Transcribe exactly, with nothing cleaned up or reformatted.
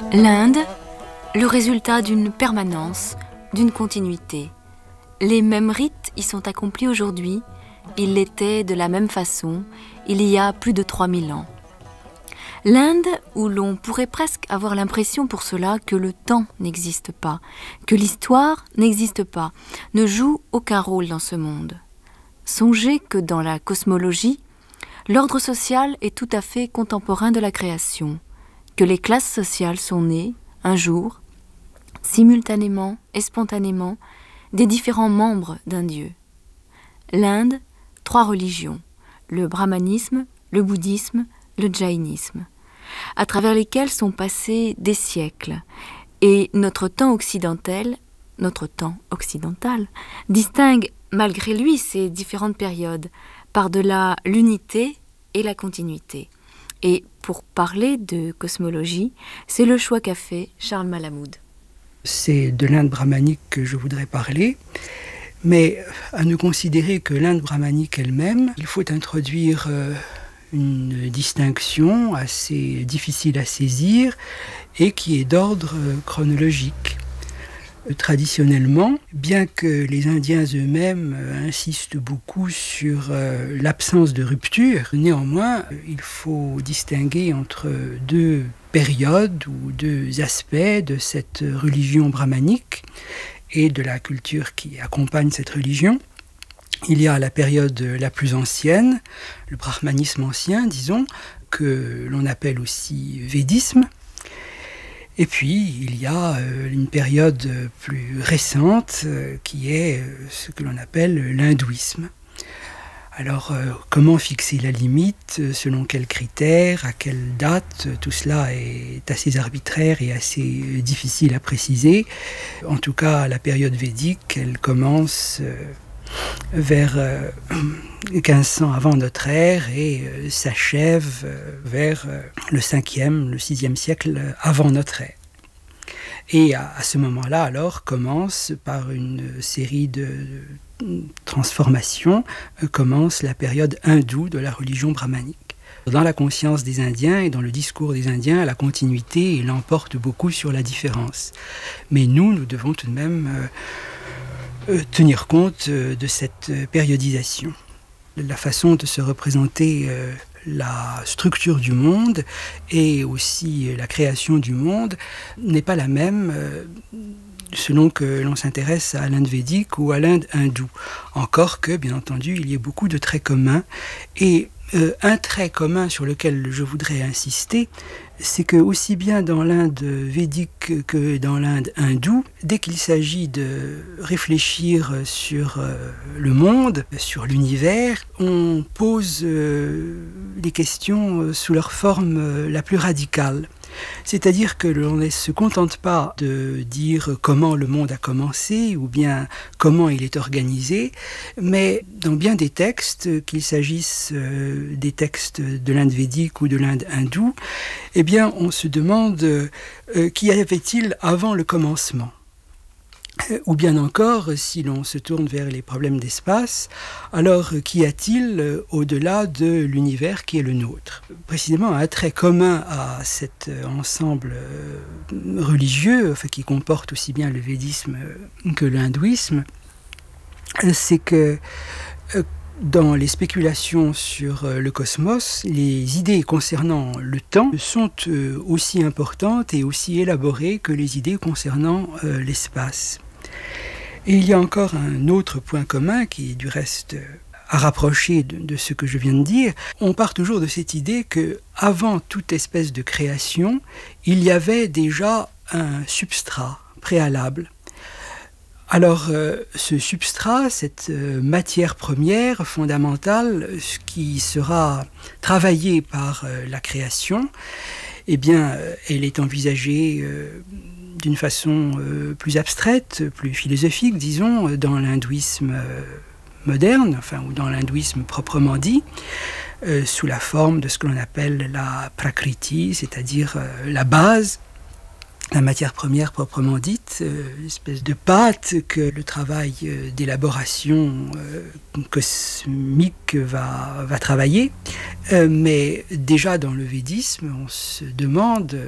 L'Inde, le résultat d'une permanence, d'une continuité. Les mêmes rites y sont accomplis aujourd'hui, ils l'étaient de la même façon, il y a plus de trois mille ans. L'Inde, où l'on pourrait presque avoir l'impression pour cela que le temps n'existe pas, que l'histoire n'existe pas, ne joue aucun rôle dans ce monde. Songez que dans la cosmologie, l'ordre social est tout à fait contemporain de la création, que les classes sociales sont nées, un jour, simultanément et spontanément, des différents membres d'un dieu. L'Inde, trois religions, le brahmanisme, le bouddhisme, le jaïnisme, à travers lesquels sont passés des siècles, et notre temps occidental, notre temps occidental, distingue malgré lui ces différentes périodes, par-delà l'unité et la continuité. Et pour parler de cosmologie, c'est le choix qu'a fait Charles Malamud. C'est de l'Inde brahmanique que je voudrais parler, mais à ne considérer que l'Inde brahmanique elle-même, il faut introduire euh, une distinction assez difficile à saisir et qui est d'ordre euh, chronologique. Traditionnellement, bien que les Indiens eux-mêmes insistent beaucoup sur euh, l'absence de rupture, néanmoins, il faut distinguer entre deux périodes ou deux aspects de cette religion brahmanique et de la culture qui accompagne cette religion. Il y a la période la plus ancienne, le brahmanisme ancien, disons, que l'on appelle aussi védisme. Et puis, il y a euh, une période plus récente euh, qui est euh, ce que l'on appelle l'hindouisme. Alors, euh, comment fixer la limite, selon quels critères, à quelle date, tout cela est assez arbitraire et assez difficile à préciser. En tout cas, la période védique, elle commence euh, vers euh, quinze cents avant notre ère et euh, s'achève euh, vers euh, le cinquième, le sixième siècle avant notre ère. Et à, à ce moment-là, alors, commence par une série de, de transformations, euh, commence la période hindoue de la religion brahmanique. Dans la conscience des Indiens et dans le discours des Indiens, la continuité l'emporte beaucoup sur la différence. Mais nous, nous devons tout de même euh, Euh, tenir compte euh, de cette euh, périodisation. La façon de se représenter euh, la structure du monde et aussi euh, la création du monde n'est pas la même euh, selon que l'on s'intéresse à l'Inde védique ou à l'Inde hindoue. Encore que, bien entendu, il y a beaucoup de traits communs. Et euh, un trait commun sur lequel je voudrais insister, c'est que aussi bien dans l'Inde védique que dans l'Inde hindoue, dès qu'il s'agit de réfléchir sur euh, le monde, sur l'univers, on pose euh, les questions sous leur forme euh, la plus radicale. C'est-à-dire que l'on ne se contente pas de dire comment le monde a commencé ou bien comment il est organisé, mais dans bien des textes, qu'il s'agisse euh, des textes de l'Inde védique ou de l'Inde hindoue, eh bien on se demande euh, qu'y avait-il avant le commencement ? Ou bien encore, si l'on se tourne vers les problèmes d'espace, alors qu'y a-t-il euh, au-delà de l'univers qui est le nôtre ? Précisément, un trait commun à cet euh, ensemble euh, religieux, enfin, qui comporte aussi bien le védisme euh, que l'hindouisme, euh, c'est que euh, dans les spéculations sur euh, le cosmos, les idées concernant le temps sont euh, aussi importantes et aussi élaborées que les idées concernant euh, l'espace. Et il y a encore un autre point commun qui est du reste à rapprocher de, de ce que je viens de dire. On part toujours de cette idée que avant toute espèce de création, il y avait déjà un substrat préalable. Alors euh, ce substrat, cette euh, matière première fondamentale, ce qui sera travaillée par euh, la création, eh bien, euh, elle est envisagée euh, d'une façon euh, plus abstraite, plus philosophique, disons, dans l'hindouisme euh, moderne, enfin, ou dans l'hindouisme proprement dit, euh, sous la forme de ce que l'on appelle la prakriti, c'est-à-dire euh, la base, la matière première proprement dite, euh, une espèce de pâte que le travail euh, d'élaboration euh, cosmique va, va travailler. Euh, mais déjà dans le védisme, on se demande